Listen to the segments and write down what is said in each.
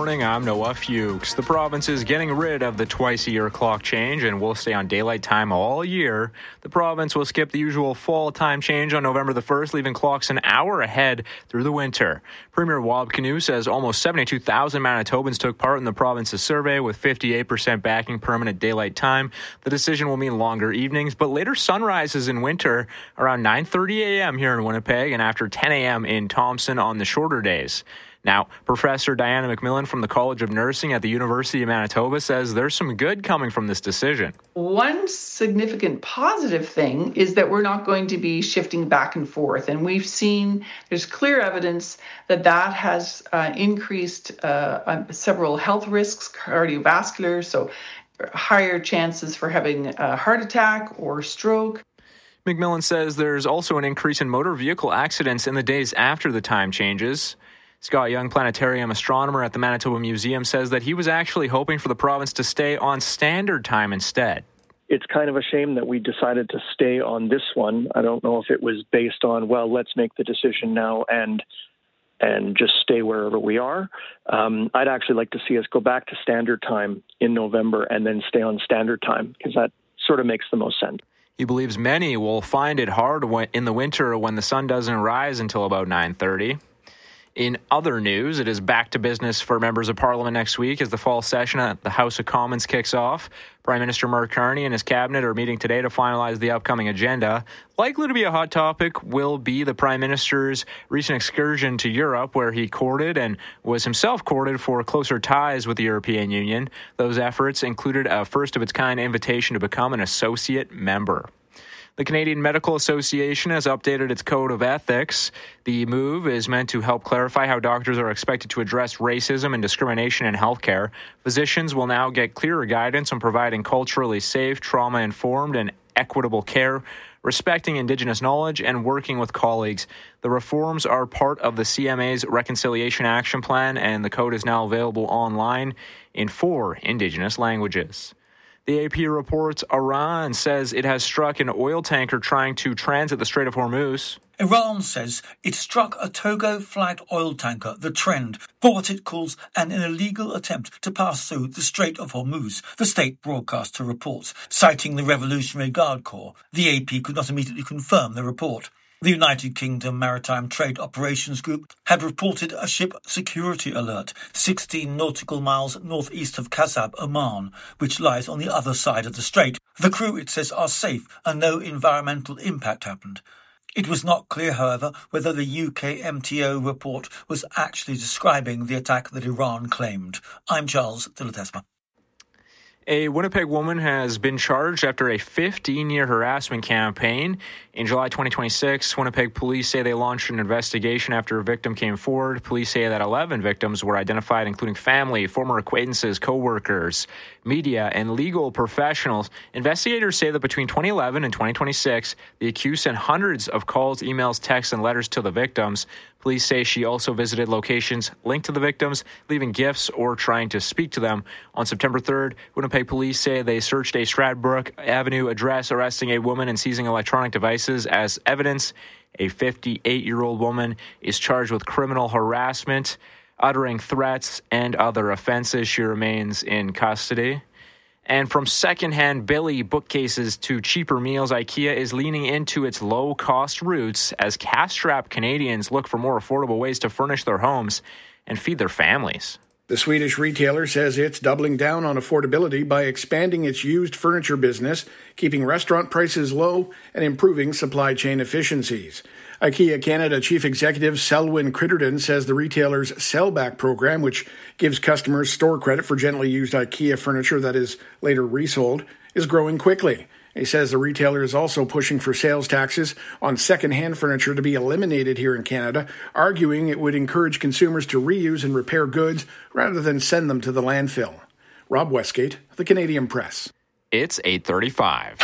morning, I'm Noah Fuchs. The province is getting rid of the twice-a-year clock change and will stay on daylight time all year. The province will skip the usual fall time change on November the 1st, leaving clocks an hour ahead through the winter. Premier Wab Kinew says almost 72,000 Manitobans took part in the province's survey, with 58% backing permanent daylight time. The decision will mean longer evenings, but later sunrises in winter around 9:30 a.m. here in Winnipeg and after 10 a.m. in Thompson on the shorter days. Now, Professor Diana McMillan from the College of Nursing at the University of Manitoba says there's some good coming from this decision. One significant positive thing is that we're not going to be shifting back and forth. And we've seen there's clear evidence that has increased several health risks, cardiovascular, so higher chances for having a heart attack or stroke. McMillan says there's also an increase in motor vehicle accidents in the days after the time changes. Scott Young, planetarium astronomer at the Manitoba Museum, says that he was actually hoping for the province to stay on standard time instead. It's kind of a shame that we decided to stay on this one. I don't know if it was based on, well, let's make the decision now and just stay wherever we are. I'd actually like to see us go back to standard time in November and then stay on standard time, because that sort of makes the most sense. He believes many will find it hard in the winter when the sun doesn't rise until about 9:30. In other news, it is back to business for members of Parliament next week as the fall session at the House of Commons kicks off. Prime Minister Mark Carney and his cabinet are meeting today to finalize the upcoming agenda. Likely to be a hot topic will be the Prime Minister's recent excursion to Europe, where he courted and was himself courted for closer ties with the European Union. Those efforts included a first-of-its-kind invitation to become an associate member. The Canadian Medical Association has updated its code of ethics. The move is meant to help clarify how doctors are expected to address racism and discrimination in healthcare. Physicians will now get clearer guidance on providing culturally safe, trauma-informed, and equitable care, respecting Indigenous knowledge, and working with colleagues. The reforms are part of the CMA's Reconciliation Action Plan, and the code is now available online in 4 Indigenous languages. The AP reports Iran says it has struck an oil tanker trying to transit the Strait of Hormuz. Iran says it struck a Togo-flagged oil tanker, the Trend, for what it calls an illegal attempt to pass through the Strait of Hormuz, the state broadcaster reports, citing the Revolutionary Guard Corps. The AP could not immediately confirm the report. The United Kingdom Maritime Trade Operations Group had reported a ship security alert 16 nautical miles northeast of Kasab, Oman, which lies on the other side of the strait. The crew, it says, are safe and no environmental impact happened. It was not clear, however, whether the UK MTO report was actually describing the attack that Iran claimed. I'm Charles de la Tesma. A Winnipeg woman has been charged after a 15-year harassment campaign. In July 2026, Winnipeg police say they launched an investigation after a victim came forward. Police say that 11 victims were identified, including family, former acquaintances, co-workers, media, and legal professionals. Investigators say that between 2011 and 2026, the accused sent hundreds of calls, emails, texts, and letters to the victims. Police say she also visited locations linked to the victims, leaving gifts or trying to speak to them. On September 3rd, Winnipeg police say they searched a Stradbrook Avenue address, arresting a woman and seizing electronic devices as evidence. A 58-year-old woman is charged with criminal harassment, uttering threats, and other offenses. She remains in custody. And from secondhand Billy bookcases to cheaper meals, IKEA is leaning into its low-cost roots as cash-strapped Canadians look for more affordable ways to furnish their homes and feed their families. The Swedish retailer says it's doubling down on affordability by expanding its used furniture business, keeping restaurant prices low, and improving supply chain efficiencies. IKEA Canada Chief Executive Selwyn Critterton says the retailer's Sellback program, which gives customers store credit for gently used IKEA furniture that is later resold, is growing quickly. He says the retailer is also pushing for sales taxes on second-hand furniture to be eliminated here in Canada, arguing it would encourage consumers to reuse and repair goods rather than send them to the landfill. Rob Westgate, The Canadian Press. It's 8:35.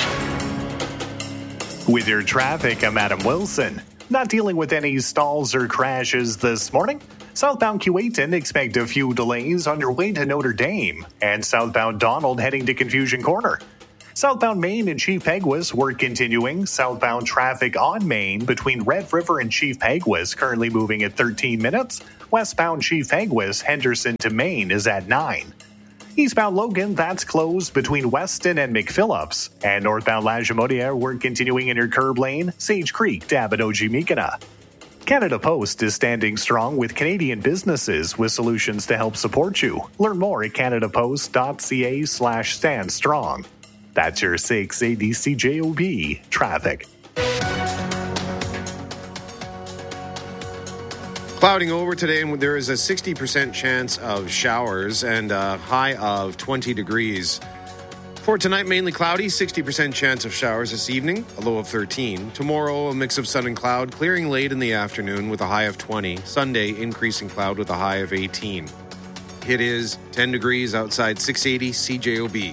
With your traffic, I'm Adam Wilson. Not dealing with any stalls or crashes this morning. Southbound Keewatin, expect a few delays on your way to Notre Dame. And southbound Donald heading to Confusion Corner. Southbound Main and Chief Peguis work continuing. Southbound traffic on Main between Red River and Chief Peguis currently moving at 13 minutes. Westbound Chief Peguis, Henderson to Main is at 9. Eastbound Logan, that's closed between Weston and McPhillips. And northbound Lagimodiere, work continuing in your curb lane, Sage Creek to Abinogi-Mikana. Canada Post is standing strong with Canadian businesses with solutions to help support you. Learn more at canadapost.ca/standstrong. That's your 680 CJOB traffic. Clouding over today, and there is a 60% chance of showers and a high of 20 degrees. For tonight, mainly cloudy, 60% chance of showers this evening, a low of 13. Tomorrow, a mix of sun and cloud, clearing late in the afternoon with a high of 20. Sunday, increasing cloud with a high of 18. It is 10 degrees outside 680 CJOB.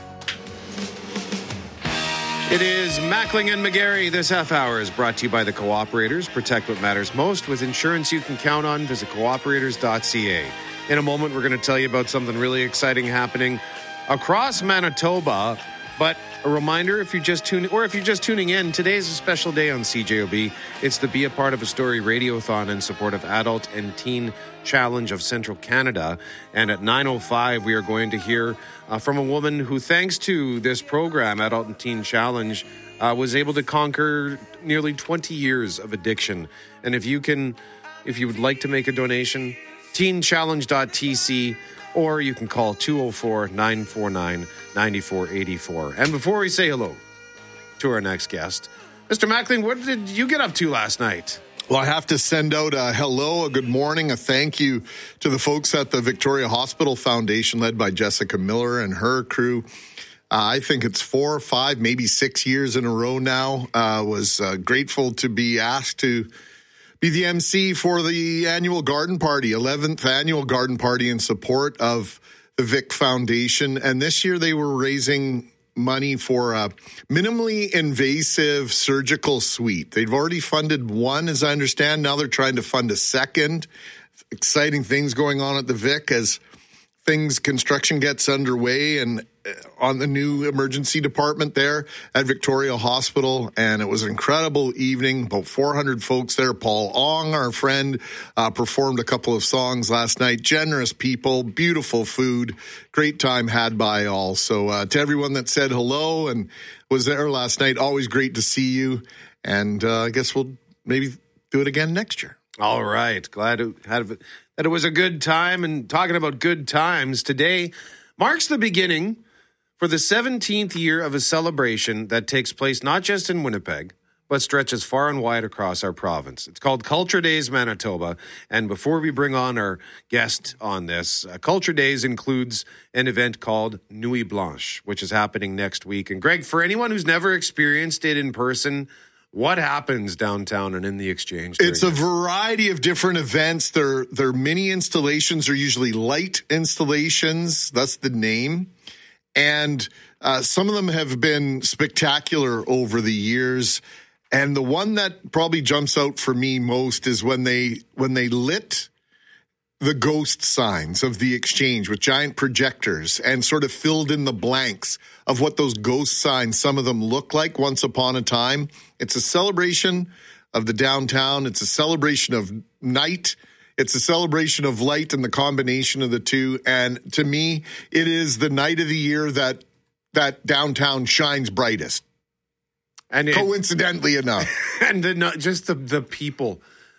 It is Mackling and McGarry. This half hour is brought to you by the Cooperators. Protect what matters most with insurance you can count on. Visit cooperators.ca. In a moment, we're going to tell you about something really exciting happening across Manitoba. But a reminder, if you're just tuning in, today is a special day on CJOB. It's the Be a Part of a Story Radiothon in support of Adult and Teen Challenge of Central Canada. And at 9:05, we are going to hear from a woman who, thanks to this program, Adult and Teen Challenge, was able to conquer nearly 20 years of addiction. And if you would like to make a donation, teenchallenge.tc, or you can call 204-949-9484. And before we say hello to our next guest, Mr. Mackling, what did you get up to last night? Well, I have to send out a hello, a good morning, a thank you to the folks at the Victoria Hospital Foundation, led by Jessica Miller and her crew. I think it's 4 or 5, maybe 6 years in a row now. Was grateful to be asked to be the MC for the annual garden party, 11th annual garden party in support of the Vic Foundation. And this year they were raising money for a minimally invasive surgical suite. They've already funded one, as I understand. Now they're trying to fund a second. Exciting things going on at the Vic as construction gets underway and on the new emergency department there at Victoria Hospital. And it was an incredible evening. About 400 folks there. Paul Ong, our friend, performed a couple of songs last night. Generous people, beautiful food, great time had by all. So to everyone that said hello and was there last night, always great to see you. And I guess we'll maybe do it again next year. All right. Glad that it was a good time. And talking about good times, today marks the beginning for the 17th year of a celebration that takes place not just in Winnipeg, but stretches far and wide across our province. It's called Culture Days Manitoba. And before we bring on our guest on this, Culture Days includes an event called Nuit Blanche, which is happening next week. And Greg, for anyone who's never experienced it in person, what happens downtown and in the Exchange? It's a variety of different events. They're mini installations. They're usually light installations. That's the name. And some of them have been spectacular over the years. And the one that probably jumps out for me most is when they lit the ghost signs of the Exchange with giant projectors and sort of filled in the blanks of what those ghost signs, some of them look like once upon a time. It's a celebration of the downtown. It's a celebration of night. It's a celebration of light and the combination of the two. And to me, it is the night of the year that downtown shines brightest. And coincidentally enough. And just the people.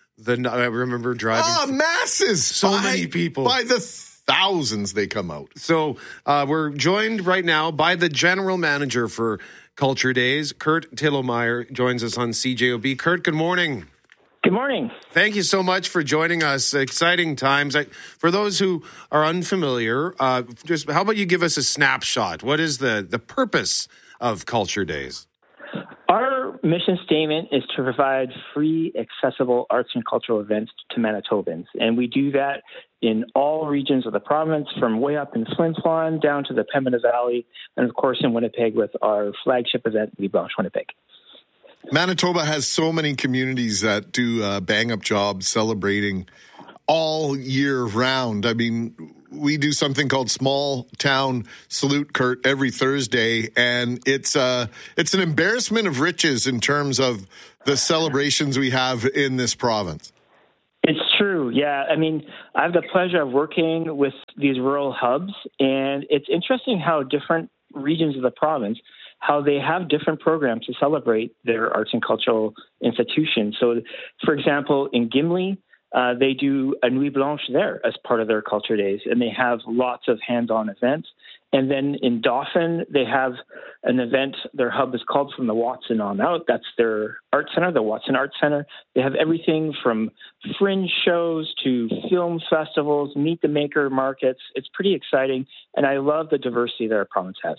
I remember driving. Masses. So many people. By the thousands they come out. So we're joined right now by the general manager for Culture Days. Kurt Tillowmeyer joins us on CJOB. Kurt, good morning. Good morning. Thank you so much for joining us. Exciting times. For those who are unfamiliar, just how about you give us a snapshot? What is the purpose of Culture Days? Our mission statement is to provide free, accessible arts and cultural events to Manitobans. And we do that in all regions of the province, from way up in Flin Flon down to the Pembina Valley, and of course in Winnipeg with our flagship event, Nuit Blanche Winnipeg. Manitoba has so many communities that do bang-up jobs celebrating all year round. I mean, we do something called Small Town Salute, Kurt, every Thursday, and it's an embarrassment of riches in terms of the celebrations we have in this province. It's true. Yeah. I mean, I have the pleasure of working with these rural hubs, and it's interesting how different regions of the province, how they have different programs to celebrate their arts and cultural institutions. So, for example, in Gimli, they do a Nuit Blanche there as part of their culture days, and they have lots of hands-on events. And then in Dauphin, they have an event. Their hub is called From the Watson on Out. That's their art center, the Watson Art Center. They have everything from fringe shows to film festivals, meet the maker markets. It's pretty exciting, and I love the diversity that our province has.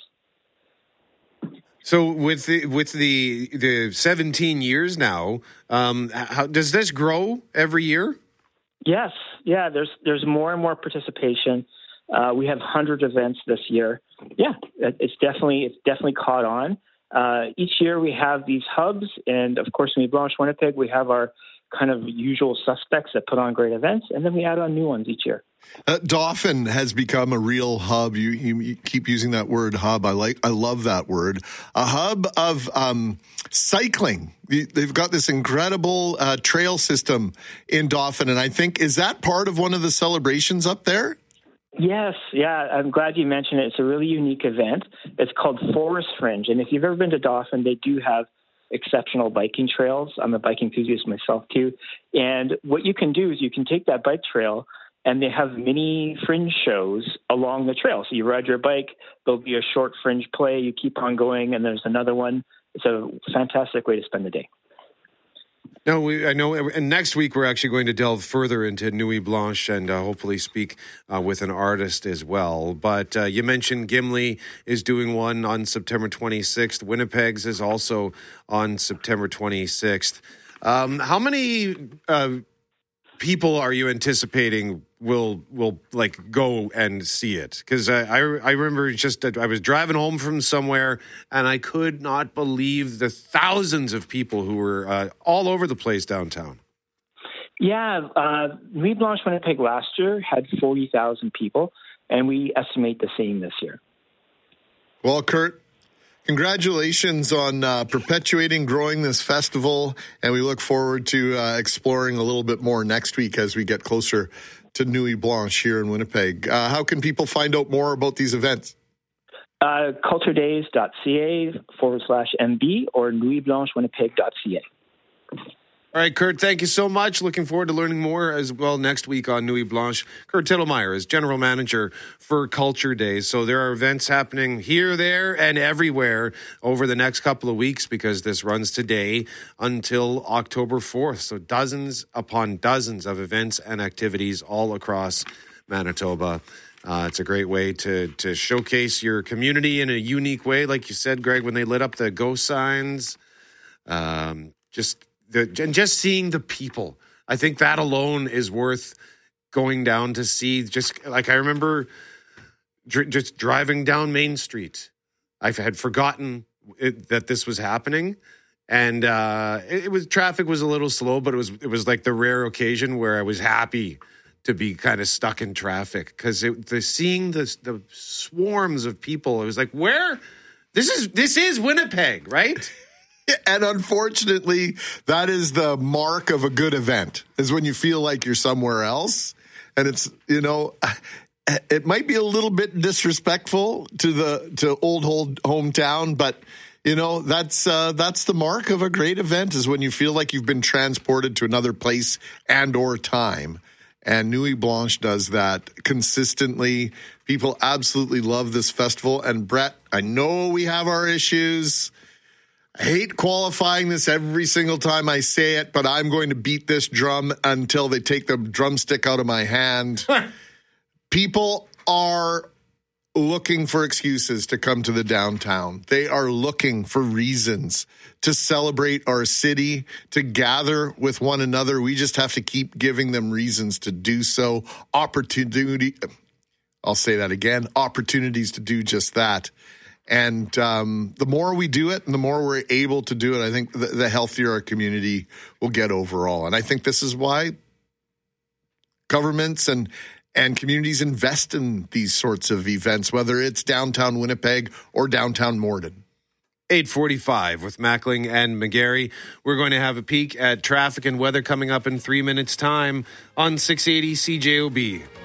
So with the 17 years now, how does this grow every year? Yes, yeah. There's more and more participation. We have 100 events this year. Yeah, it's definitely caught on. Each year we have these hubs, and of course, Nuit Blanche Winnipeg, we have our kind of usual suspects that put on great events, and then we add on new ones each year. Dauphin has become a real hub. You keep using that word hub. I love that word. A hub of cycling. They've got this incredible trail system in Dauphin, and I think, is that part of one of the celebrations up there? Yes, yeah, I'm glad you mentioned it. It's a really unique event. It's called Forest Fringe, and if you've ever been to Dauphin, they do have exceptional biking trails. I'm a bike enthusiast myself too, and what you can do is you can take that bike trail, and they have mini fringe shows along the trail. So you ride your bike, there'll be a short fringe play, you keep on going, and there's another one. It's a fantastic way to spend the day. No, I know. And next week, we're actually going to delve further into Nuit Blanche and hopefully speak with an artist as well. But you mentioned Gimli is doing one on September 26th. Winnipeg's is also on September 26th. How many people are you anticipating will like go and see it? Because I remember I was driving home from somewhere and I could not believe the thousands of people who were all over the place downtown. Yeah, Nuit Blanche Winnipeg last year had 40,000 people, and we estimate the same this year. Well, Kurt, congratulations on perpetuating, growing this festival, and we look forward to exploring a little bit more next week as we get closer to Nuit Blanche here in Winnipeg. How can people find out more about these events? culturedays.ca/MB or nuitblanchewinnipeg.ca. All right, Kurt, thank you so much. Looking forward to learning more as well next week on Nuit Blanche. Kurt Tittlemeyer is General Manager for Culture Days. So there are events happening here, there, and everywhere over the next couple of weeks because this runs today until October 4th. So dozens upon dozens of events and activities all across Manitoba. It's a great way to showcase your community in a unique way. Like you said, Greg, when they lit up the Go signs, just seeing the people. I think that alone is worth going down to see. Just like I remember just driving down Main Street. I had forgotten that this was happening. And traffic was a little slow, but it was like the rare occasion where I was happy to be kind of stuck in traffic because seeing the swarms of people, it was like, where? This is Winnipeg, right? And unfortunately, that is the mark of a good event, is when you feel like you're somewhere else. And it's, it might be a little bit disrespectful to old hometown, but that's the mark of a great event, is when you feel like you've been transported to another place and or time. And Nuit Blanche does that consistently. People absolutely love this festival. And Brett, I know we have our issues. I hate qualifying this every single time I say it, but I'm going to beat this drum until they take the drumstick out of my hand. People are looking for excuses to come to the downtown. They are looking for reasons to celebrate our city, to gather with one another. We just have to keep giving them reasons to do so. Opportunities to do just that. And the more we do it and the more we're able to do it, I think the healthier our community will get overall. And I think this is why governments and and communities invest in these sorts of events, whether it's downtown Winnipeg or downtown Morden. 8:45 with Mackling and McGarry. We're going to have a peek at traffic and weather coming up in 3 minutes' time on 680 CJOB.